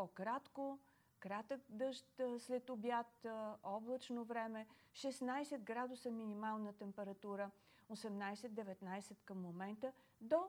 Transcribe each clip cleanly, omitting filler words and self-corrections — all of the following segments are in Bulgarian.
по-кратко, кратък дъжд след обяд, облачно време, 16 градуса минимална температура, 18-19 към момента, до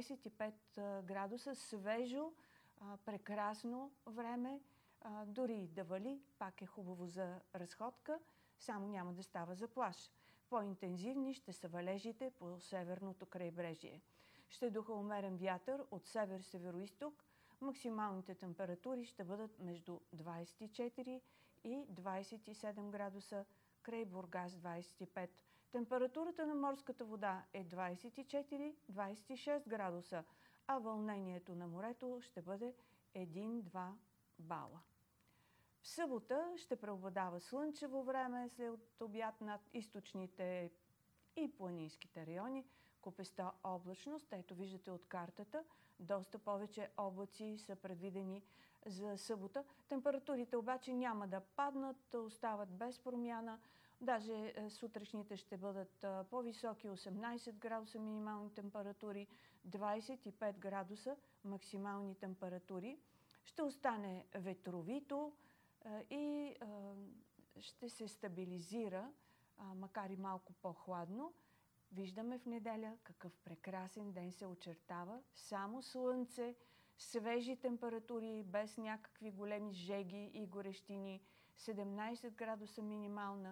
25 градуса свежо, прекрасно време, дори да вали, пак е хубаво за разходка, само няма да става за плаж. По-интензивни ще са валежите по северното крайбрежие. Ще духа умерен вятър от север-североизток. Максималните температури ще бъдат между 24 и 27 градуса, край Бургас 25. Температурата на морската вода е 24-26 градуса, а вълнението на морето ще бъде 1-2 бала. В събота ще преобладава слънчево време след обяд над източните и планинските райони. Купеста облачност, ето виждате от картата, доста повече облаци са предвидени за събота. Температурите обаче няма да паднат, остават без промяна. Даже сутрешните ще бъдат по-високи, 18 градуса минимални температури, 25 градуса максимални температури. Ще остане ветровито и ще се стабилизира, макар и малко по-хладно. Виждаме в неделя какъв прекрасен ден се очертава. Само слънце, свежи температури, без някакви големи жеги и горещини. 17 градуса минимална,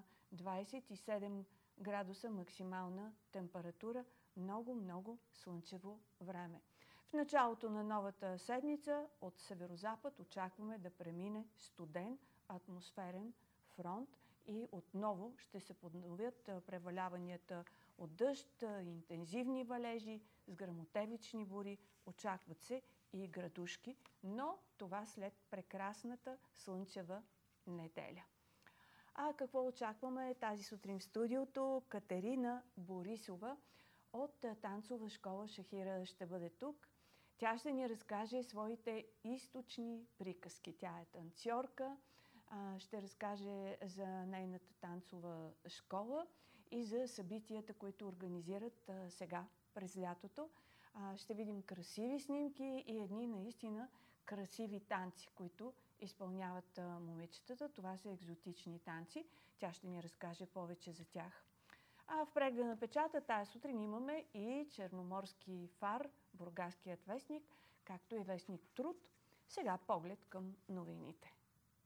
27 градуса максимална температура. Много слънчево време. В началото на новата седмица от северозапад очакваме да премине студен атмосферен фронт и отново ще се подновят преваляванията от дъжд, интензивни валежи, с гръмотевични бури, очакват се и градушки, но това след прекрасната слънчева неделя. А какво очакваме тази сутрин в студиото? Катерина Борисова от танцова школа Шахира ще бъде тук. Тя ще ни разкаже своите източни приказки. Тя е танцорка, ще разкаже за нейната танцова школа и за събитията, които организират сега през лятото. Ще видим красиви снимки и едни наистина красиви танци, които изпълняват момичетата. Това са екзотични танци. Тя ще ни разкаже повече за тях. А в прегледа на печата тази сутрин имаме и Черноморски фар, Бургаският вестник, както и вестник Труд. Сега поглед към новините.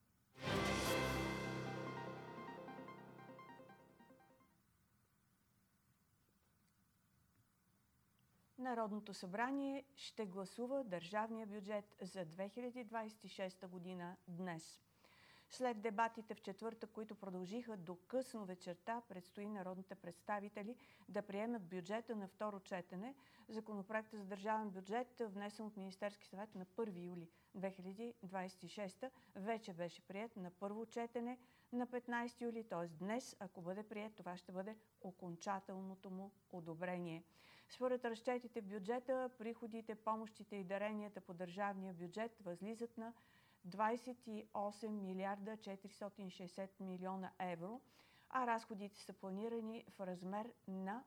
Народното събрание ще гласува държавния бюджет за 2026 година днес. След дебатите в четвъртък, които продължиха до късно вечерта, предстои народните представители да приемат бюджета на второ четене. Законопроектът за държавен бюджет, внесен от Министерския съвет на 1 юли 2026, вече беше приет на първо четене на 15 юли, т.е. днес, ако бъде приет, това ще бъде окончателното му одобрение. Според разчетите в бюджета, приходите, помощите и даренията по държавния бюджет възлизат на 28 милиарда 460 милиона евро, а разходите са планирани в размер на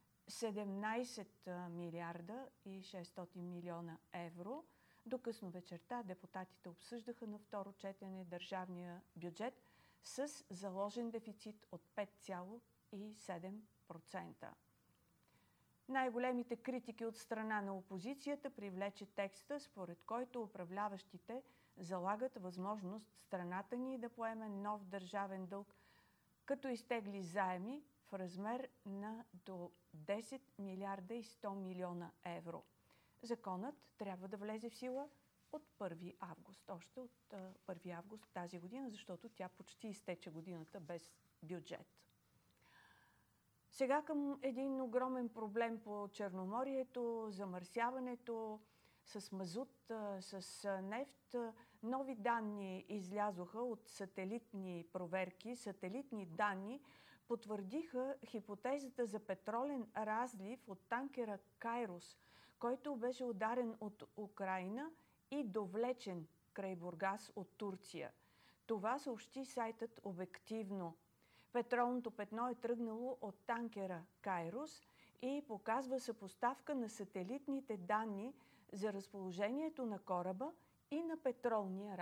17 милиарда и 600 милиона евро. До късно вечерта депутатите обсъждаха на второ четене държавния бюджет с заложен дефицит от 5,7%. Най-големите критики от страна на опозицията привлече текста, според който управляващите залагат възможност страната ни да поеме нов държавен дълг, като изтегли заеми в размер на до 10 милиарда и 100 милиона евро. Законът трябва да влезе в сила от 1 август, още от 1 август тази година, защото тя почти изтече годината без бюджет. Сега към един огромен проблем по Черноморието, замърсяването с мазут, с нефт. Нови данни излязоха от сателитни проверки. Сателитни данни потвърдиха хипотезата за петролен разлив от танкера Кайрос, който беше ударен от Украйна и довлечен край Бургас от Турция. Това съобщи сайтът Обективно. Петролното петно е тръгнало от танкера Кайрос и показва съпоставка на сателитните данни за разположението на кораба и на петролния